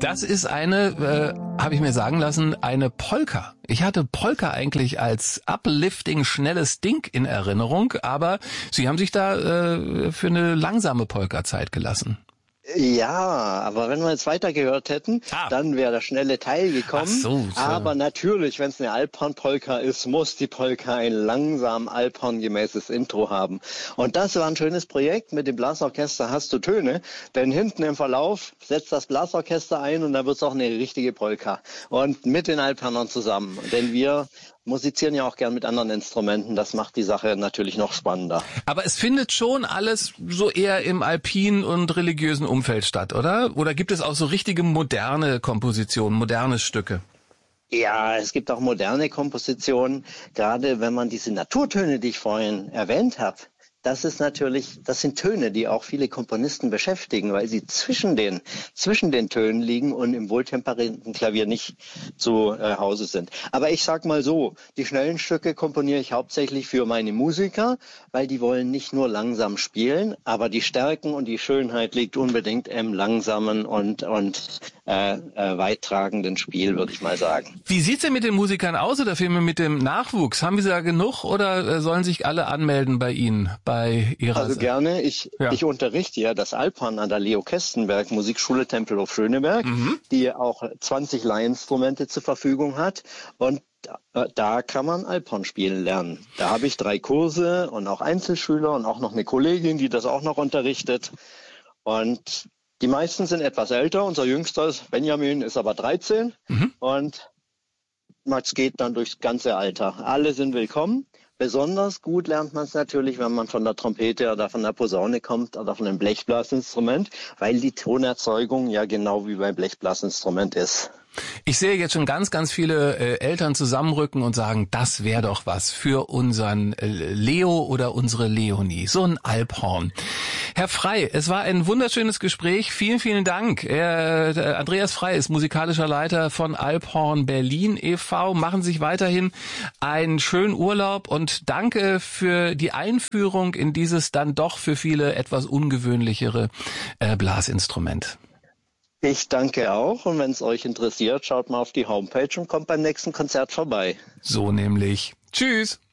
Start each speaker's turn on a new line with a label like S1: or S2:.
S1: Das ist eine, habe ich mir sagen lassen, eine Polka. Ich hatte Polka eigentlich als uplifting, schnelles Ding in Erinnerung, aber Sie haben sich da für eine langsame Polka Zeit gelassen.
S2: Ja, aber wenn wir jetzt weitergehört hätten, dann wäre der schnelle Teil gekommen.
S1: Ach so.
S2: Aber natürlich, wenn es eine Alphorn-Polka ist, muss die Polka ein langsam Alphorn-gemäßes Intro haben. Und das war ein schönes Projekt. Mit dem Blasorchester hast du Töne, denn hinten im Verlauf setzt das Blasorchester ein und dann wird es auch eine richtige Polka. Und mit den Alphornern zusammen. Denn wir musizieren ja auch gern mit anderen Instrumenten. Das macht die Sache natürlich noch spannender.
S1: Aber es findet schon alles so eher im alpinen und religiösen Umfeld statt, oder? Oder gibt es auch so richtige moderne Kompositionen, moderne Stücke?
S2: Ja, es gibt auch moderne Kompositionen. Gerade wenn man diese Naturtöne, die ich vorhin erwähnt habe, das sind Töne, die auch viele Komponisten beschäftigen, weil sie zwischen den Tönen liegen und im wohltemperierten Klavier nicht zu Hause sind. Aber ich sag mal so, die schnellen Stücke komponiere ich hauptsächlich für meine Musiker, weil die wollen nicht nur langsam spielen, aber die Stärken und die Schönheit liegt unbedingt im langsamen und weittragenden Spiel, würde ich mal sagen.
S1: Wie sieht's denn mit den Musikern aus oder vielmehr mit dem Nachwuchs? Haben Sie da genug oder sollen sich alle anmelden bei Ihnen?
S2: Also gerne. Ich unterrichte ja das Alphorn an der Leo Kestenberg Musikschule Tempelhof Schöneberg, die auch 20 Leihinstrumente zur Verfügung hat. Und da kann man Alphorn spielen lernen. Da habe ich 3 Kurse und auch Einzelschüler und auch noch eine Kollegin, die das auch noch unterrichtet. Und die meisten sind etwas älter. Unser jüngster Benjamin ist aber 13 und es geht dann durchs ganze Alter. Alle sind willkommen. Besonders gut lernt man es natürlich, wenn man von der Trompete oder von der Posaune kommt oder von einem Blechblasinstrument, weil die Tonerzeugung ja genau wie beim Blechblasinstrument ist.
S1: Ich sehe jetzt schon ganz, ganz viele Eltern zusammenrücken und sagen, das wäre doch was für unseren Leo oder unsere Leonie. So ein Alphorn. Herr Frey, es war ein wunderschönes Gespräch. Vielen, vielen Dank. Andreas Frey ist musikalischer Leiter von Alphorn Berlin e.V. Machen Sie sich weiterhin einen schönen Urlaub und danke für die Einführung in dieses dann doch für viele etwas ungewöhnlichere Blasinstrument.
S2: Ich danke auch und wenn es euch interessiert, schaut mal auf die Homepage und kommt beim nächsten Konzert vorbei.
S1: So nämlich. Tschüss.